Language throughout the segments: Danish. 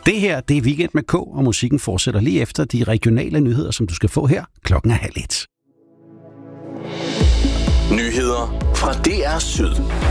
Det her, det er Weekend med K, og musikken fortsætter lige efter de regionale nyheder, som du skal få her. 12:30. Nyheder fra DR Syd.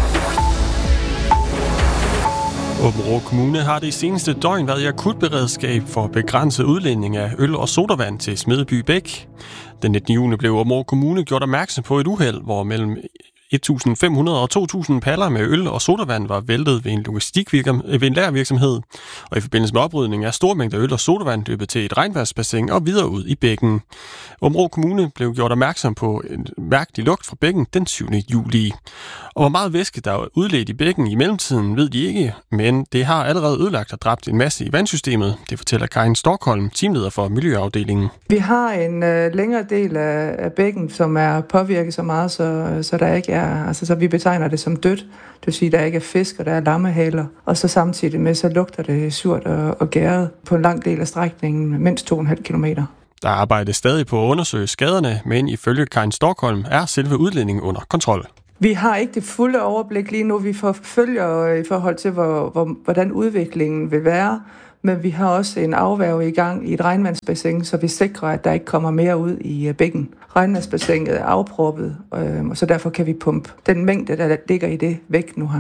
Aabenraa Kommune har det seneste døgn været i akutberedskab for begrænset udledning af øl og sodavand til Smedeby Bæk. Den 19. juni blev Aabenraa Kommune gjort opmærksom på et uheld, hvor mellem 1.500 og 2.000 paller med øl og sodavand var væltet ved en lagervirksomhed. Og i forbindelse med oprydning er store mængder øl og sodavand løbet til et regnvandsbassin og videre ud i bækken. Aabenraa Kommune blev gjort opmærksom på en mærkelig lugt fra bækken den 7. juli. Og hvor meget væske der er udledt i bækken i mellemtiden, ved de ikke, men det har allerede ødelagt og dræbt en masse i vandsystemet. Det fortæller Karin Storkholm, teamleder for Miljøafdelingen. Vi har en længere del af bækken, som er påvirket så meget, så der ikke er, altså så vi betegner det som dødt. Det vil sige, at der ikke er fisk, og der er lammehaler. Og så samtidig med, så lugter det surt og gæret på en lang del af strækningen, mindst 2,5 kilometer. Der arbejdes stadig på at undersøge skaderne, men ifølge Karin Storkholm er selve udledningen under kontrol. Vi har ikke det fulde overblik lige nu. Vi forfølger i forhold til, hvordan udviklingen vil være. Men vi har også en afværge i gang i et regnvandsbassin, så vi sikrer, at der ikke kommer mere ud i bækken. Regnvandsbassinet er afproppet, og så derfor kan vi pumpe den mængde, der ligger i det, væk nu her.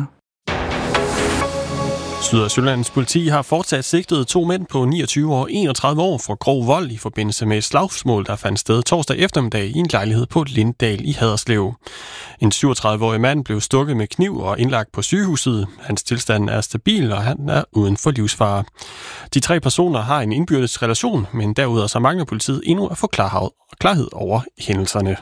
Syd- og Sjællands politi har fortsat sigtet 2 mænd på 29 og 31 år for grov vold i forbindelse med et slagsmål, der fandt sted torsdag eftermiddag i en lejlighed på Linddal i Haderslev. En 37-årig mand blev stukket med kniv og indlagt på sygehuset. Hans tilstand er stabil, og han er uden for livsfare. De 3 personer har en indbyrdes relation, men derudover så mangler politiet endnu at få klarhed over hændelserne.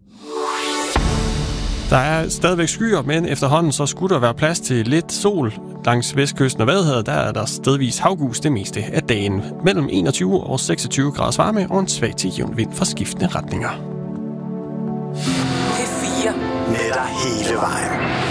Der er stadigvæk skyer, men efterhånden så skulle der være plads til lidt sol. Langs vestkysten og Vadehavet, der er der stedvis havgus det meste af dagen. Mellem 21 og 26 graders varme og en svag til jævn vind fra skiftende retninger. P4 med dig hele vejen.